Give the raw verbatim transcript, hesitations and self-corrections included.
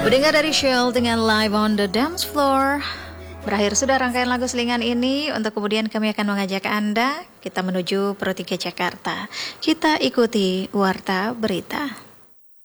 Mendengar dari Shell dengan Live on the Dance Floor. Berakhir sudah rangkaian lagu selingan ini. Untuk kemudian kami akan mengajak Anda, kita menuju Pro tiga Jakarta. Kita ikuti Warta Berita.